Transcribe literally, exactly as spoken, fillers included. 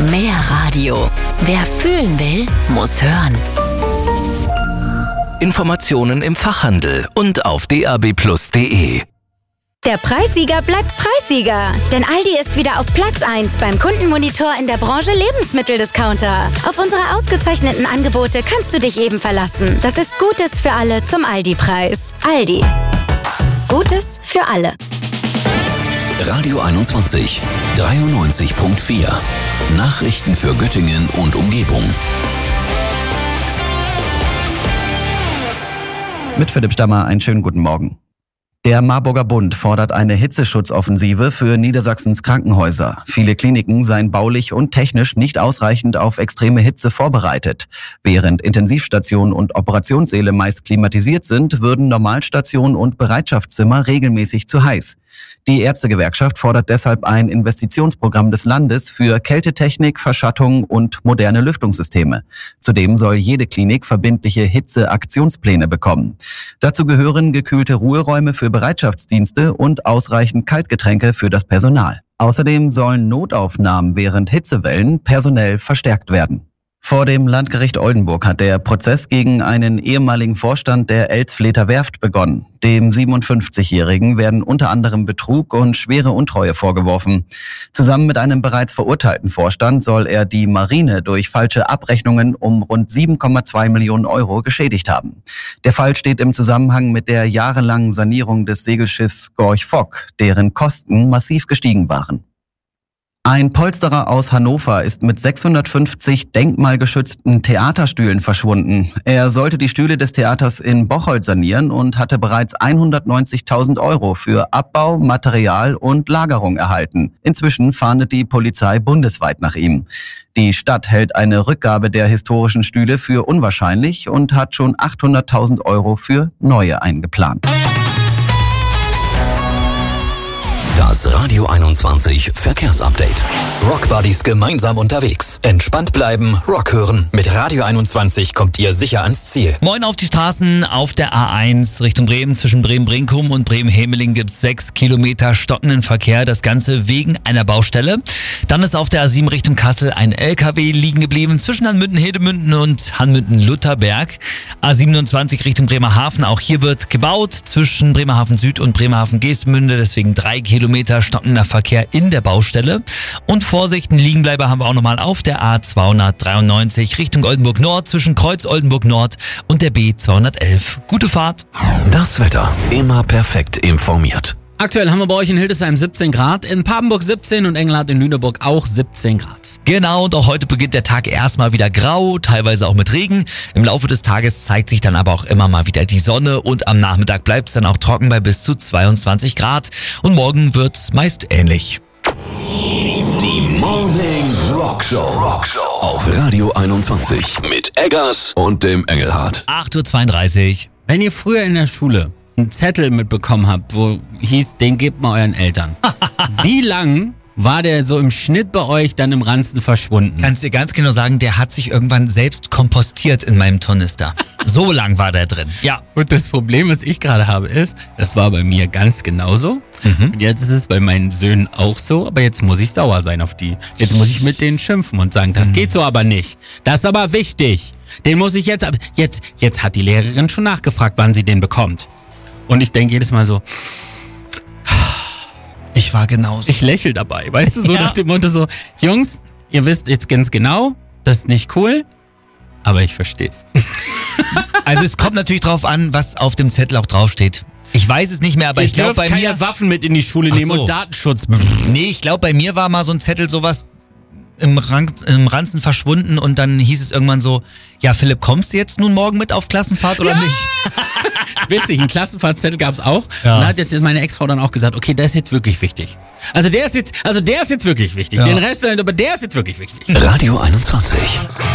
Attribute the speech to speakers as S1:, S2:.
S1: Mehr Radio. Wer fühlen will, muss hören.
S2: Informationen im Fachhandel und auf d a b plus punkt d e.
S3: Der Preissieger bleibt Preissieger, denn Aldi ist wieder auf Platz eins beim Kundenmonitor in der Branche Lebensmitteldiscounter. Auf unsere ausgezeichneten Angebote kannst du dich eben verlassen. Das ist Gutes für alle zum Aldi-Preis. Aldi. Gutes für alle.
S4: Radio einundzwanzig, dreiundneunzig Komma vier. Nachrichten für Göttingen und Umgebung.
S5: Mit Philipp Stammer einen schönen guten Morgen. Der Marburger Bund fordert eine Hitzeschutzoffensive für Niedersachsens Krankenhäuser. Viele Kliniken seien baulich und technisch nicht ausreichend auf extreme Hitze vorbereitet. Während Intensivstationen und Operationssäle meist klimatisiert sind, würden Normalstationen und Bereitschaftszimmer regelmäßig zu heiß. Die Ärztegewerkschaft fordert deshalb ein Investitionsprogramm des Landes für Kältetechnik, Verschattung und moderne Lüftungssysteme. Zudem soll jede Klinik verbindliche Hitzeaktionspläne bekommen. Dazu gehören gekühlte Ruheräume für Bereitschaftsdienste und ausreichend Kaltgetränke für das Personal. Außerdem sollen Notaufnahmen während Hitzewellen personell verstärkt werden. Vor dem Landgericht Oldenburg hat der Prozess gegen einen ehemaligen Vorstand der Elsfleter Werft begonnen. Dem siebenundfünfzigjährigen werden unter anderem Betrug und schwere Untreue vorgeworfen. Zusammen mit einem bereits verurteilten Vorstand soll er die Marine durch falsche Abrechnungen um rund sieben Komma zwei Millionen Euro geschädigt haben. Der Fall steht im Zusammenhang mit der jahrelangen Sanierung des Segelschiffs Gorch Fock, deren Kosten massiv gestiegen waren. Ein Polsterer aus Hannover ist mit sechshundertfünfzig denkmalgeschützten Theaterstühlen verschwunden. Er sollte die Stühle des Theaters in Bocholt sanieren und hatte bereits hundertneunzigtausend Euro für Abbau, Material und Lagerung erhalten. Inzwischen fahndet die Polizei bundesweit nach ihm. Die Stadt hält eine Rückgabe der historischen Stühle für unwahrscheinlich und hat schon achthunderttausend Euro für neue eingeplant.
S4: Das Radio einundzwanzig Verkehrsupdate. Rockbuddies gemeinsam unterwegs. Entspannt bleiben, Rock hören. Mit Radio einundzwanzig kommt ihr sicher ans Ziel.
S6: Moin auf die Straßen. Auf der A eins Richtung Bremen zwischen Bremen-Brinkum und Bremen-Hemeling gibt es sechs Kilometer stockenden Verkehr. Das Ganze wegen einer Baustelle. Dann ist auf der A sieben Richtung Kassel ein L K W liegen geblieben zwischen Hanmünden-Hedemünden und Hanmünden-Lutherberg. A siebenundzwanzig Richtung Bremerhaven. Auch hier wird gebaut zwischen Bremerhaven Süd und Bremerhaven-Geestmünde. Deswegen drei Kilometer stockender Verkehr in der Baustelle. Und Vorsichten liegen bleiben haben wir auch nochmal auf der A zweihundertdreiundneunzig Richtung Oldenburg Nord zwischen Kreuz Oldenburg Nord und der B zweihundertelf. Gute Fahrt.
S4: Das Wetter immer perfekt informiert.
S7: Aktuell haben wir bei euch in Hildesheim siebzehn Grad, in Papenburg siebzehn und Engelhardt in Lüneburg auch siebzehn Grad.
S6: Genau, und auch heute beginnt der Tag erstmal wieder grau, teilweise auch mit Regen. Im Laufe des Tages zeigt sich dann aber auch immer mal wieder die Sonne und am Nachmittag bleibt es dann auch trocken bei bis zu zweiundzwanzig Grad. Und morgen wird's meist ähnlich.
S4: Die Morning Rock Show. Rock Show auf Radio einundzwanzig mit Eggers und dem Engelhardt.
S6: acht Uhr zweiunddreißig.
S7: Wenn ihr früher in der Schule einen Zettel mitbekommen habt, wo hieß, den gebt mal euren Eltern. Wie lang war der so im Schnitt bei euch dann im Ranzen verschwunden?
S6: Kannst dir ganz genau sagen, der hat sich irgendwann selbst kompostiert in meinem Tornister. So lang war der drin. Ja.
S7: Und das Problem, was ich gerade habe, ist, das war bei mir ganz genauso. Mhm. Und jetzt ist es bei meinen Söhnen auch so, aber jetzt muss ich sauer sein auf die. Jetzt muss ich mit denen schimpfen und sagen, das mhm. geht so aber nicht. Das ist aber wichtig. Den muss ich jetzt, ab jetzt, jetzt hat die Lehrerin schon nachgefragt, wann sie den bekommt. Und ich denke jedes Mal so,
S6: ich war genauso.
S7: Ich lächle dabei, weißt du, so ja. Nach dem Motto so, Jungs, ihr wisst jetzt ganz genau, das ist nicht cool, aber ich versteh's.
S6: Also es kommt natürlich drauf an, was auf dem Zettel auch draufsteht. Ich weiß es nicht mehr, aber ich, ich glaube bei mir...
S7: Ich keine Waffen mit in die Schule nehmen so. Und Datenschutz.
S6: Nee, ich glaube bei mir war mal so ein Zettel sowas im, Ran im Ranzen verschwunden und dann hieß es irgendwann so, ja Philipp, kommst du jetzt nun morgen mit auf Klassenfahrt oder ja. nicht?
S7: Witzig, einen Klassenfahrtzettel gab's auch.
S6: Ja.
S7: Und da hat jetzt meine Ex-Frau dann auch gesagt, okay, der ist jetzt wirklich wichtig. Also der ist jetzt, also der ist jetzt wirklich wichtig. Ja. Den Rest, aber der ist jetzt wirklich wichtig.
S4: Radio einundzwanzig.